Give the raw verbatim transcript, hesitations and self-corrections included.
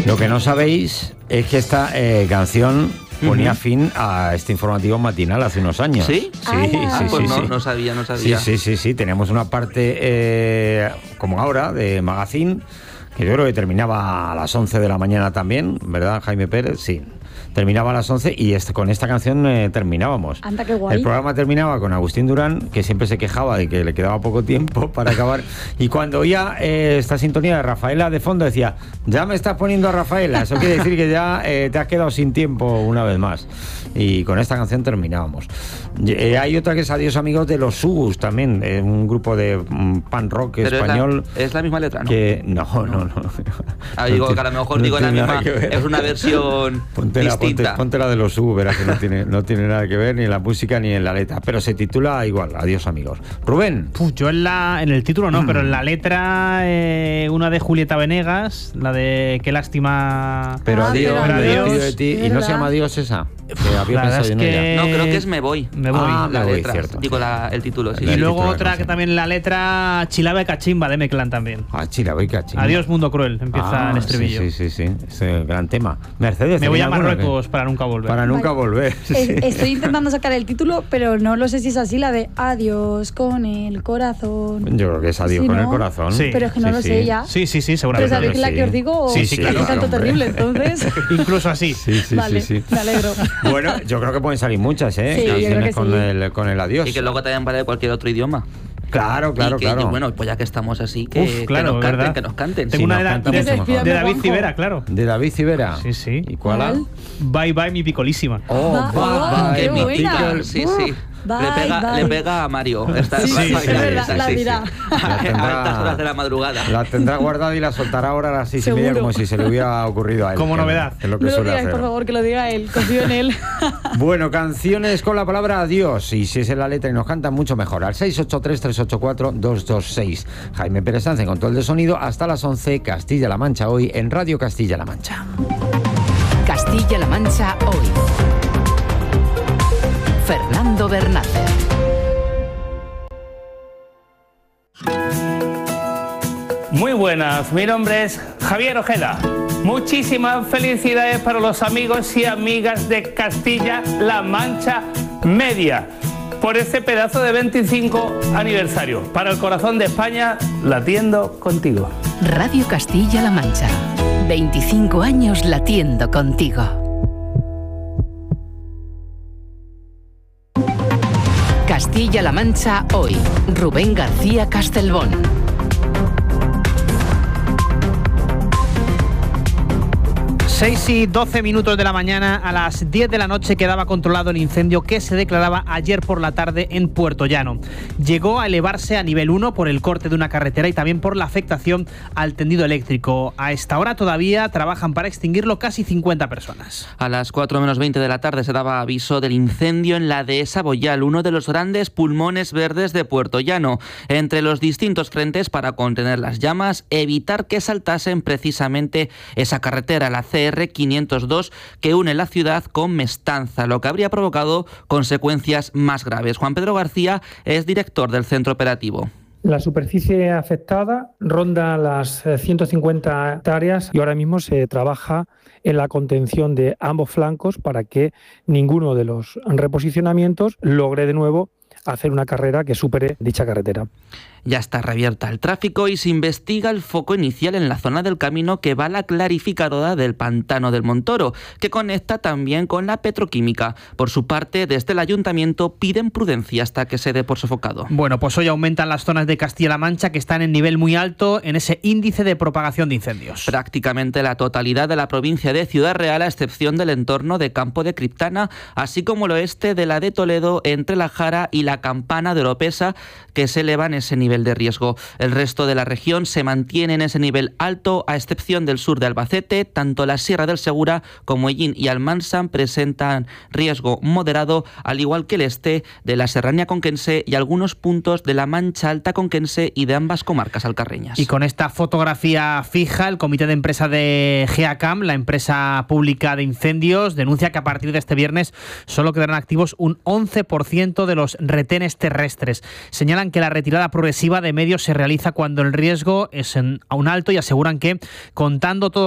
Lo que no sabéis es que esta eh, canción ponía uh-huh. fin a este informativo matinal hace unos años. ¿Sí? Sí, sí, sí. Pues sí, no, sí. no sabía, no sabía. Sí, sí, sí, sí. Teníamos una parte, eh, como ahora, de magazine, que yo creo que terminaba a las once de la mañana también, ¿verdad, Jaime Pérez? Sí. Terminaba a las once y este, con esta canción eh, terminábamos. Anda, qué guay. El programa terminaba con Agustín Durán, que siempre se quejaba de que le quedaba poco tiempo para acabar. Y cuando oía eh, esta sintonía de Rafaela de fondo, decía, ya me estás poniendo a Rafaela. Eso quiere decir que ya eh, te has quedado sin tiempo una vez más. Y con esta canción terminábamos. Eh, hay otra que es Adiós amigos de los Subus también, eh, un grupo de um, punk rock Pero español. Es la, es la misma letra, ¿no? Que, no, no, no. no. Ah, digo que a lo mejor no digo la misma, es una versión ponte la, distinta. Ponte, ponte la de los Subus, verás que no tiene, no tiene nada que ver ni en la música ni en la letra. Pero se titula igual, Adiós amigos. Rubén. Uf, yo en la en el título no, mm. pero en la letra eh, una de Julieta Venegas, la de Qué lástima. Pero ah, adiós, pero adiós. adiós. De ti, y no se llama Adiós esa. Que había La pensado es en que... ella. No, creo que es Me voy. Me voy. Ah, la me voy, letra. cierto. Digo la, el título, sí. Y El luego título otra que también en la letra, Chilaba y Cachimba de Meclán también. Ah, Chilaba y Cachimba. Adiós mundo cruel, empieza ah, el estribillo. Sí, sí, sí, sí. Ese gran tema. Mercedes. Me voy a alguna, Marruecos ¿qué? para nunca volver. Para nunca vale. volver. Es, sí. Estoy intentando sacar el título, pero no lo sé si es así, la de Adiós con el corazón. Yo creo que es Adiós Sí, con ¿no? el corazón. Sí. Pero es que no sí, lo sí. sé ya. Sí, sí, sí, ¿Pero seguramente. sabéis sí. la que os digo? Sí, sí, claro, Es tanto claro, terrible, entonces. Incluso así. Sí, sí, vale, sí, sí. me alegro. Bueno, yo creo que pueden salir muchas, ¿eh? Sí, yo Canciones creo que con, sí. el, con el adiós. Y que luego también vale de cualquier otro idioma. Claro, claro, y que, claro. y bueno, pues ya que estamos así, que, Uf, claro, que nos canten, ¿verdad? que nos canten. Tengo Sí, una nos de, canta de, mucho de, mejor. de David Juanjo. Civera, claro. De David Civera. Sí, sí. ¿Y cuál? ¿Cuál? Bye bye mi picolísima. Oh, Va- bye, oh, bye, qué mi buena. pickle. Sí, sí. Bye, le, pega, bye. le pega a Mario. Esta, Sí, sí, es verdad, la dirá. La A tendrá- estas horas de la madrugada. La tendrá guardada y la soltará ahora a las seis y media Seguro. como si se le hubiera ocurrido a él. Como que- novedad. que es lo que No lo suele digáis, hacer. por favor, que lo diga él. Confío en él. Bueno, canciones con la palabra adiós. Y si es en la letra y nos cantan, mucho mejor. Al seis ocho tres, tres ocho cuatro, dos dos seis. Jaime Pérez Sanz en control de sonido. Hasta las once, Castilla-La Mancha hoy en Radio Castilla-La Mancha. Castilla-La Mancha hoy. Fernando Bernácer. Muy buenas, mi nombre es Javier Ojeda. Muchísimas felicidades para los amigos y amigas de Castilla-La Mancha Media por ese pedazo de veinticinco aniversario. Para el corazón de España, latiendo contigo. Radio Castilla-La Mancha. veinticinco años latiendo contigo. Castilla-La Mancha hoy. Rubén García Castelbón. seis y doce minutos de la mañana, a las diez de la noche quedaba controlado el incendio que se declaraba ayer por la tarde en Puerto Llano. Llegó a elevarse a nivel uno por el corte de una carretera y también por la afectación al tendido eléctrico. A esta hora todavía trabajan para extinguirlo casi cincuenta personas. A las cuatro menos veinte de la tarde se daba aviso del incendio en la dehesa Boyal, uno de los grandes pulmones verdes de Puerto Llano. Entre los distintos frentes para contener las llamas, evitar que saltasen precisamente esa carretera, la C R quinientos dos, que une la ciudad con Mestanza, lo que habría provocado consecuencias más graves. Juan Pedro García es director del centro operativo. La superficie afectada ronda las ciento cincuenta hectáreas y ahora mismo se trabaja en la contención de ambos flancos para que ninguno de los reposicionamientos logre de nuevo hacer una carrera que supere dicha carretera. Ya está reabierta el tráfico y se investiga el foco inicial en la zona del camino que va a la clarificadora del Pantano del Montoro, que conecta también con la petroquímica. Por su parte, desde el ayuntamiento piden prudencia hasta que se dé por sofocado. Bueno, pues hoy aumentan las zonas de Castilla-La Mancha que están en nivel muy alto en ese índice de propagación de incendios. Prácticamente la totalidad de la provincia de Ciudad Real, a excepción del entorno de Campo de Criptana, así como el oeste de la de Toledo, entre la Jara y la Campana de Oropesa, que se elevan ese nivel de riesgo. El resto de la región se mantiene en ese nivel alto, a excepción del sur de Albacete. Tanto la Sierra del Segura como Ellín y Almansa presentan riesgo moderado, al igual que el este de la Serranía Conquense y algunos puntos de la Mancha Alta Conquense y de ambas comarcas alcarreñas. Y con esta fotografía fija, el comité de empresa de GEACAM, la empresa pública de incendios, denuncia que a partir de este viernes solo quedarán activos un once por ciento de los retenes terrestres. Señalan que la retirada progresiva de medios se realiza cuando el riesgo es en, a un alto y aseguran que, contando todo